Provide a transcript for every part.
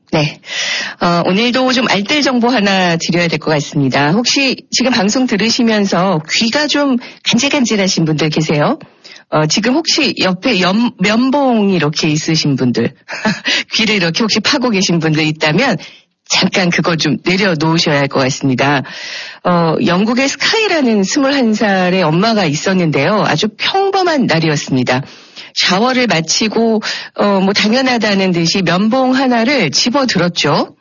네. 오늘도 좀 알뜰 정보 하나 드려야 될 것 같습니다. 혹시 지금 방송 들으시면서 귀가 좀 간질간질하신 분들 계세요? 지금 혹시 옆에 면봉이 이렇게 있으신 분들, 귀를 이렇게 혹시 파고 계신 분들 있다면 잠깐 그거 좀 내려놓으셔야 할 것 같습니다. 영국의 스카이라는 21살의 엄마가 있었는데요. 아주 평범한 날이었습니다. 샤워를 마치고 뭐 당연하다는 듯이 면봉 하나를 집어들었죠.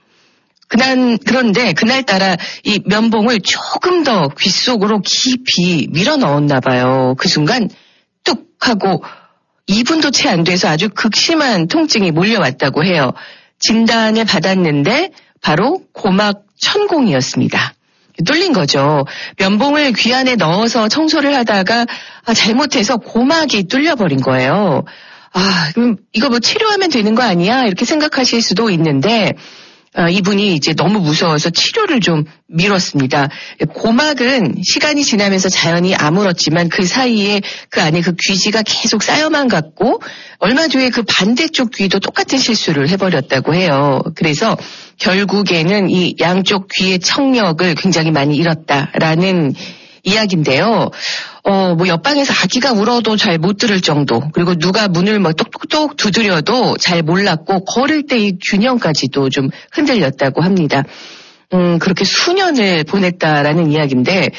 그런데 그날따라 이 면봉을 조금 더 귀 속으로 깊이 밀어 넣었나 봐요. 그 순간 뚝 하고 2분도 채 안 돼서 아주 극심한 통증이 몰려왔다고 해요. 진단을 받았는데 바로 고막 천공이었습니다. 뚫린 거죠. 면봉을 귀 안에 넣어서 청소를 하다가 잘못해서 고막이 뚫려버린 거예요. 그럼 이거 뭐 치료하면 되는 거 아니야? 이렇게 생각하실 수도 있는데 이분이 이제 너무 무서워서 치료를 좀 미뤘습니다. 고막은 시간이 지나면서 자연히 아물었지만 그 사이에 그 안에 그 귀지가 계속 쌓여만 갔고 얼마 뒤에 그 반대쪽 귀도 똑같은 실수를 해버렸다고 해요. 그래서 결국에는 이 양쪽 귀의 청력을 굉장히 많이 잃었다라는 이야기인데요. 뭐 옆방에서 아기가 울어도 잘 못 들을 정도, 그리고 누가 문을 뭐 똑똑똑 두드려도 잘 몰랐고 걸을 때의 균형까지도 좀 흔들렸다고 합니다. 그렇게 수년을 보냈다라는 이야기인데,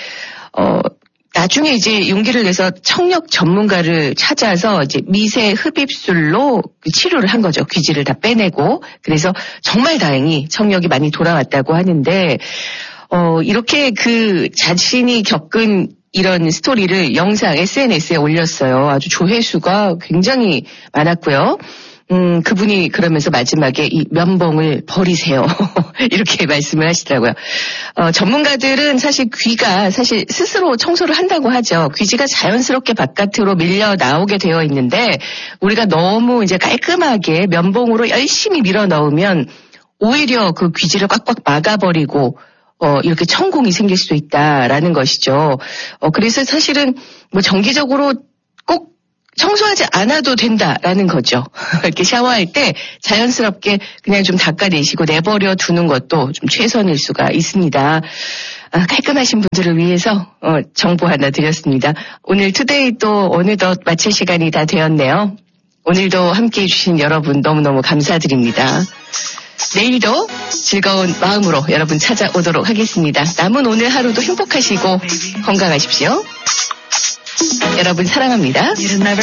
나중에 이제 용기를 내서 청력 전문가를 찾아서 이제 미세 흡입술로 치료를 한 거죠. 귀지를 다 빼내고. 그래서 정말 다행히 청력이 많이 돌아왔다고 하는데, 이렇게 그 자신이 겪은 이런 스토리를 영상 SNS에 올렸어요. 아주 조회수가 굉장히 많았고요. 그분이 그러면서 마지막에 이 면봉을 버리세요. 이렇게 말씀을 하시더라고요. 전문가들은 사실 귀가 사실 스스로 청소를 한다고 하죠. 귀지가 자연스럽게 바깥으로 밀려 나오게 되어 있는데 우리가 너무 이제 깔끔하게 면봉으로 열심히 밀어 넣으면 오히려 그 귀지를 꽉꽉 막아버리고 이렇게 천공이 생길 수도 있다라는 것이죠. 그래서 사실은 뭐 정기적으로 꼭 청소하지 않아도 된다라는 거죠. 이렇게 샤워할 때 자연스럽게 그냥 좀 닦아내시고 내버려 두는 것도 좀 최선일 수가 있습니다. 깔끔하신 분들을 위해서 정보 하나 드렸습니다. 오늘 투데이 또 어느덧 마칠 시간이 다 되었네요. 오늘도 함께해 주신 여러분 너무너무 감사드립니다. 내일도 즐거운 마음으로 여러분 찾아오도록 하겠습니다. 남은 오늘 하루도 행복하시고 건강하십시오. 여러분 사랑합니다.